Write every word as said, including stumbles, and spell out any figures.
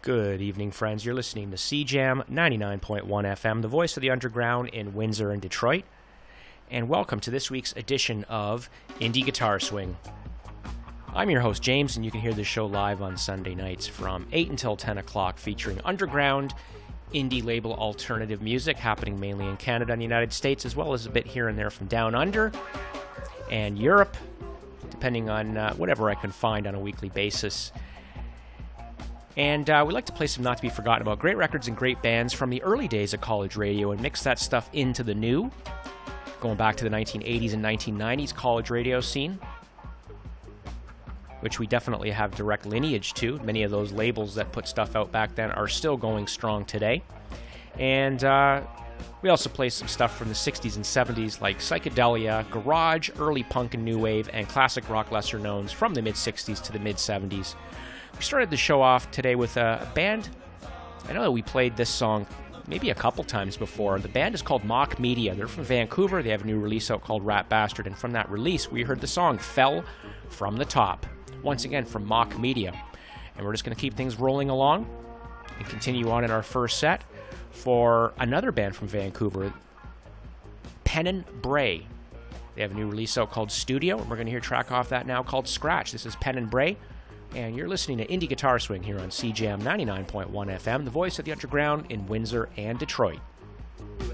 Good evening, friends. You're listening to C Jam ninety-nine point one F M, the voice of the underground in Windsor and Detroit. And welcome to this week's edition of Indie Guitar Swing. I'm your host, James, and you can hear this show live on Sunday nights from eight until ten o'clock, featuring underground, indie label alternative music happening mainly in Canada and the United States, as well as a bit here and there from down under and Europe, depending on uh, whatever I can find on a weekly basis. And uh, we like to play some not to be forgotten about great records and great bands from the early days of college radio and mix that stuff into the new, going back to the nineteen eighties and nineteen nineties college radio scene, which we definitely have direct lineage to. Many of those labels that put stuff out back then are still going strong today. And uh, we also play some stuff from the sixties and seventies like psychedelia, garage, early punk and new wave, and classic rock lesser knowns from the mid-sixties to the mid-seventies. We started the show off today with a band. I know that we played this song maybe a couple times before. The band is called Mock Media. They're from Vancouver. They have a new release out called Rat Bastard, and from that release we heard the song Fell from the Top, once again from Mock Media. And we're just going to keep things rolling along and continue on in our first set for another band from Vancouver, Pen & Bray. They have a new release out called Studio, and we're going to hear a track off that now called Scratch. This is Pen & Bray, and you're listening to Indie Guitar Swing here on C Jam ninety-nine point one F M, the voice of the underground in Windsor and Detroit.